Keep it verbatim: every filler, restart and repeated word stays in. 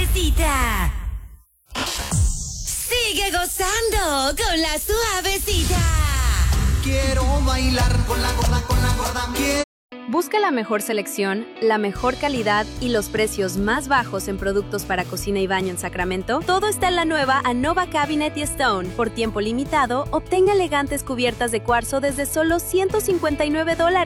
Suavecita. Sigue gozando con la Suavecita. Quiero bailar con la gorda, con la gorda. Quiero... Busca la mejor selección, la mejor calidad y los precios más bajos en productos para cocina y baño en Sacramento. Todo está en la nueva Anova Cabinet y Stone. Por tiempo limitado, obtenga elegantes cubiertas de cuarzo desde solo ciento cincuenta y nueve dólares.